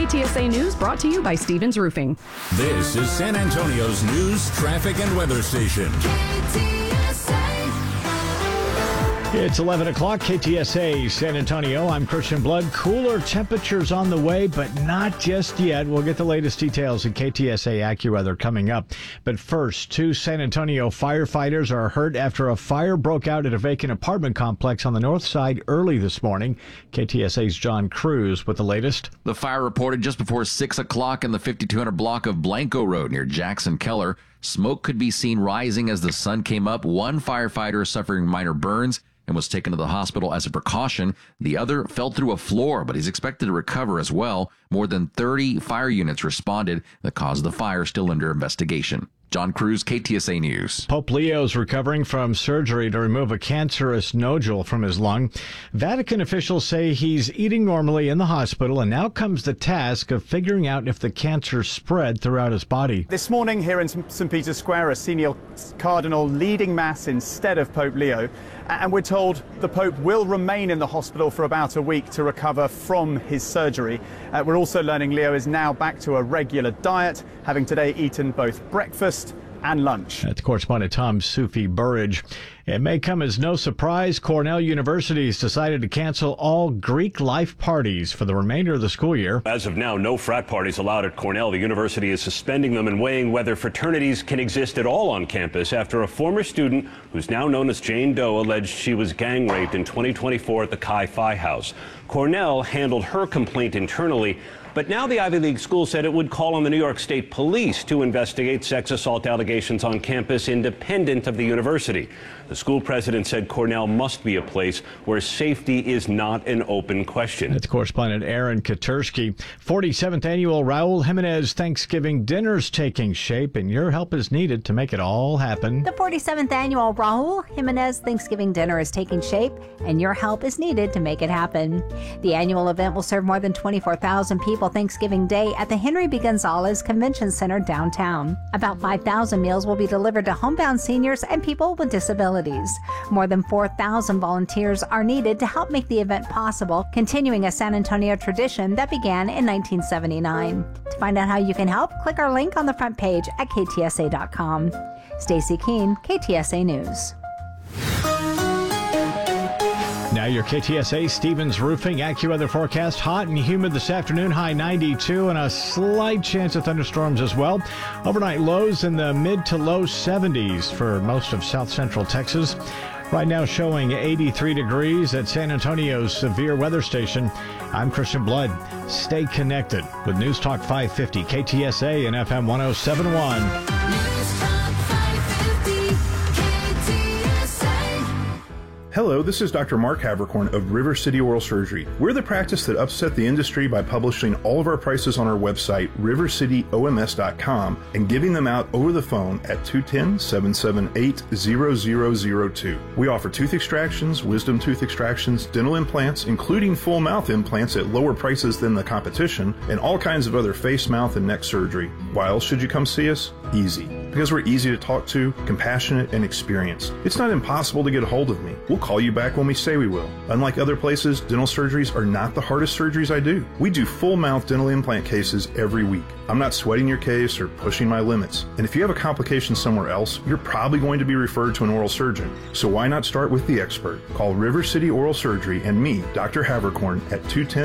KTSA News brought to you by Stevens Roofing. This is San Antonio's news, traffic, and weather station. It's 11 o'clock, KTSA San Antonio. I'm Christian Blood. Cooler temperatures on the way, but not just yet. We'll get the latest details in KTSA AccuWeather coming up. But first, 2 San Antonio firefighters are hurt after a fire broke out at a vacant apartment complex on the north side early this morning. KTSA's John Cruz with the latest. The fire reported just before 6 o'clock in the 5200 block of Blanco Road near Jackson Keller. Smoke could be seen rising as the sun came up. One firefighter is suffering minor burns and was taken to the hospital as a precaution. The other fell through a floor, but he's expected to recover as well. More than 30 fire units responded. The cause of the fire still under investigation. John Cruz, KTSA News. Pope Leo's recovering from surgery to remove a cancerous nodule from his lung. Vatican officials say he's eating normally in the hospital, and now comes the task of figuring out if the cancer spread throughout his body. This morning here in St. Peter's Square, a senior cardinal leading Mass instead of Pope Leo. And we're told the Pope will remain in the hospital for about a week to recover from his surgery. We're also learning Leo is now back to a regular diet, having today eaten both breakfast and lunch. That's correspondent Tom Sufi Burridge. It may come as no surprise, Cornell University has decided to cancel all Greek life parties for the remainder of the school year. As of now, no frat parties allowed at Cornell. The university is suspending them and weighing whether fraternities can exist at all on campus after a former student, who's now known as Jane Doe, alleged she was gang raped in 2024 at the Chi Phi house. Cornell handled her complaint internally, but now the Ivy League school said it would call on the New York State Police to investigate sex assault allegations on campus independent of the university. The school president said Cornell must be a place where safety is not an open question. That's correspondent Aaron Katursky. 47th annual Raul Jimenez Thanksgiving dinner's taking shape, and your help is needed to make it all happen. The 47th annual Raul Jimenez Thanksgiving dinner is taking shape, and your help is needed to make it happen. The annual event will serve more than 24,000 people Thanksgiving Day at the Henry B. Gonzalez Convention Center downtown. About 5,000 meals will be delivered to homebound seniors and people with disabilities. More than 4,000 volunteers are needed to help make the event possible, continuing a San Antonio tradition that began in 1979. To find out how you can help, click our link on the front page at ktsa.com. Stacey Keene, KTSA News. Now your KTSA Stevens Roofing AccuWeather forecast. Hot and humid this afternoon, high 92, and a slight chance of thunderstorms as well. Overnight lows in the mid to low 70s for most of south central Texas. Right now showing 83 degrees at San Antonio's severe weather station. I'm Christian Blood. Stay connected with News Talk 550 KTSA and FM 1071. Hello, this is Dr. Mark Havercorn of River City Oral Surgery. We're the practice that upset the industry by publishing all of our prices on our website, rivercityoms.com, and giving them out over the phone at 210-778-0002. We offer tooth extractions, wisdom tooth extractions, dental implants, including full mouth implants at lower prices than the competition, and all kinds of other face, mouth, and neck surgery. Why else should you come see us? Easy. Because we're easy to talk to, compassionate, and experienced. It's not impossible to get a hold of me. We'll call you back when we say we will. Unlike other places, dental surgeries are not the hardest surgeries I do. We do full mouth dental implant cases every week. I'm not sweating your case or pushing my limits. And if you have a complication somewhere else, you're probably going to be referred to an oral surgeon. So why not start with the expert? Call River City Oral Surgery and me, Dr. Havercorn, at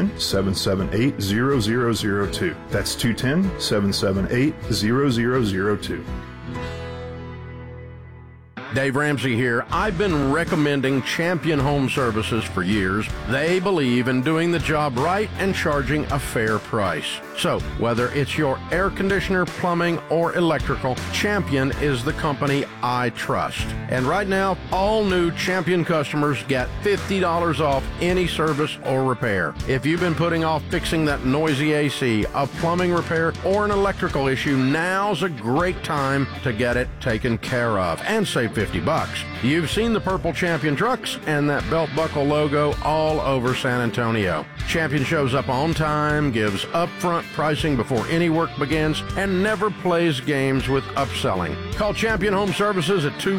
210-778-0002. That's 210-778-0002. Dave Ramsey here. I've been recommending Champion Home Services for years. They believe in doing the job right and charging a fair price. So, whether it's your air conditioner, plumbing, or electrical, Champion is the company I trust. And right now, all new Champion customers get $50 off any service or repair. If you've been putting off fixing that noisy AC, a plumbing repair, or an electrical issue, now's a great time to get it taken care of and save $50. You've seen the purple Champion trucks and that belt buckle logo all over San Antonio. Champion shows up on time, gives upfront pricing before any work begins, and never plays games with upselling. Call Champion Home Services at